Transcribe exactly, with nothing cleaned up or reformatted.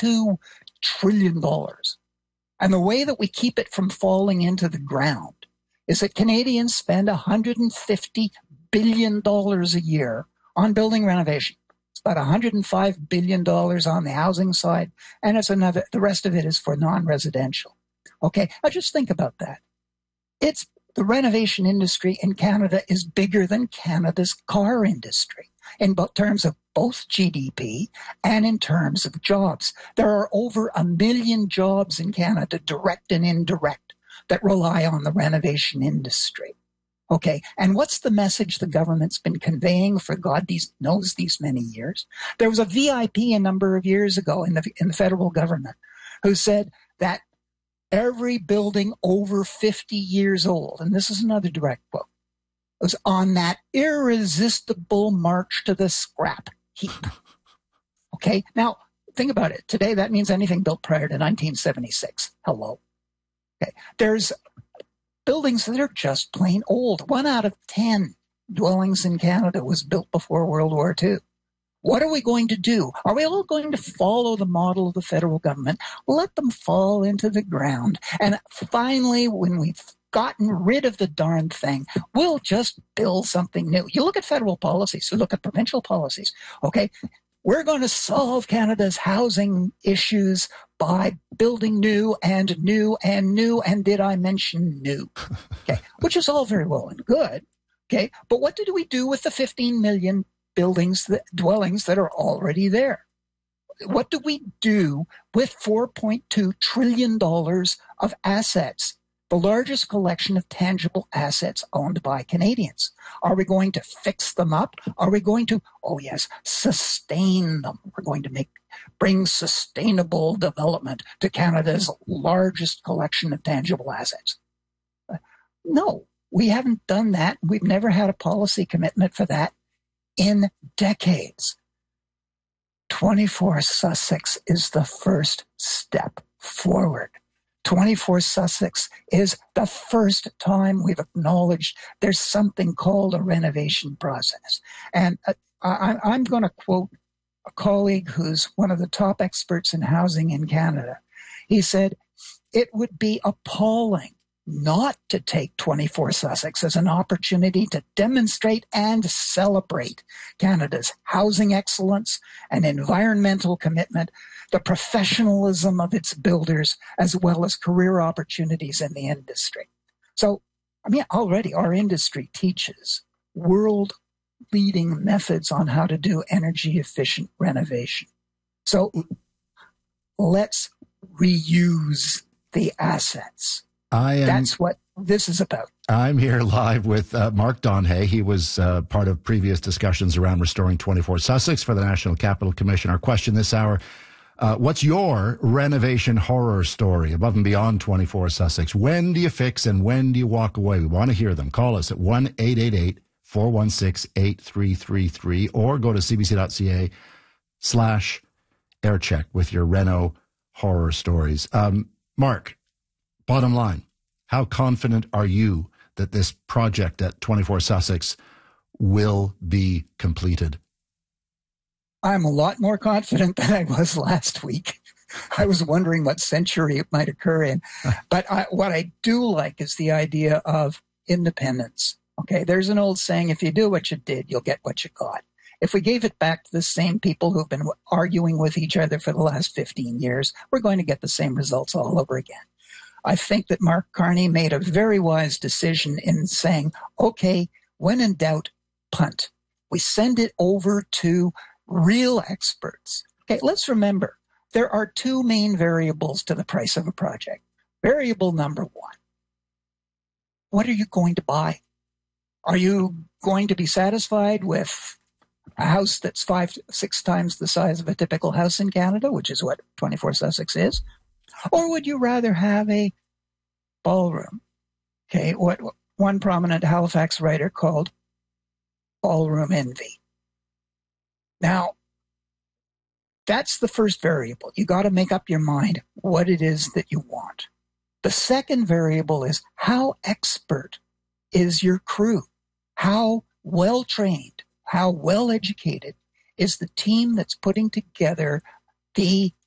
two trillion dollars. And the way that we keep it from falling into the ground is that Canadians spend one hundred fifty billion dollars a year on building renovation. It's about one hundred five billion dollars on the housing side, and it's another, the rest of it is for non-residential. Okay, now just think about that. It's the renovation industry in Canada is bigger than Canada's car industry in terms of both G D P and in terms of jobs. There are over a million jobs in Canada, direct and indirect, that rely on the renovation industry. Okay, and what's the message the government's been conveying for God these, knows these many years? There was a V I P a number of years ago in the in the federal government who said that every building over fifty years old, and this is another direct quote, was on that irresistible march to the scrap heap. Okay, now think about it. Today, that means anything built prior to nineteen seventy-six. Hello. Okay, there's buildings that are just plain old. One out of ten dwellings in Canada was built before World War Two. What are we going to do? Are we all going to follow the model of the federal government? Let them fall into the ground. And finally, when we've gotten rid of the darn thing, we'll just build something new. You look at federal policies, you look at provincial policies, okay? We're going to solve Canada's housing issues by building new and new and new, and did I mention new? Okay, which is all very well and good, okay? But what did we do with the fifteen million buildings, that, dwellings that are already there? What do we do with four point two trillion dollars of assets, the largest collection of tangible assets owned by Canadians? Are we going to fix them up? Are we going to, oh yes, sustain them? We're going to make bring sustainable development to Canada's largest collection of tangible assets. No, we haven't done that. We've never had a policy commitment for that in decades. twenty-four Sussex is the first step forward. twenty-four Sussex is the first time we've acknowledged there's something called a renovation process. And uh, I, I'm going to quote a colleague who's one of the top experts in housing in Canada. He said, it would be appalling not to take twenty-four Sussex as an opportunity to demonstrate and celebrate Canada's housing excellence and environmental commitment, the professionalism of its builders, as well as career opportunities in the industry. So, I mean, already our industry teaches world-leading methods on how to do energy-efficient renovation. So, let's reuse the assets. I am, That's what this is about. I'm here live with uh, Mark Donhay. He was uh, part of previous discussions around restoring twenty-four Sussex for the National Capital Commission. Our question this hour, uh, what's your renovation horror story above and beyond twenty-four Sussex? When do you fix and when do you walk away? We want to hear them. Call us at one eight eight eight, four one six, eight three three three or go to cbc.ca slash aircheck with your reno horror stories. Um, Mark, bottom line, how confident are you that this project at twenty-four Sussex will be completed? I'm a lot more confident than I was last week. I was wondering what century it might occur in. But I, what I do like is the idea of independence. Okay, there's an old saying, if you do what you did, you'll get what you got. If we gave it back to the same people who've been arguing with each other for the last fifteen years, we're going to get the same results all over again. I think that Mark Carney made a very wise decision in saying, okay, when in doubt, punt. We send it over to real experts. Okay, let's remember, there are two main variables to the price of a project. Variable number one, what are you going to buy? Are you going to be satisfied with a house that's five, six times the size of a typical house in Canada, which is what twenty-four Sussex is? Or would you rather have a ballroom? Okay, what one prominent Halifax writer called ballroom envy. Now, that's the first variable. You got to make up your mind what it is that you want. The second variable is how expert is your crew? How well trained, how well educated is the team that's putting together the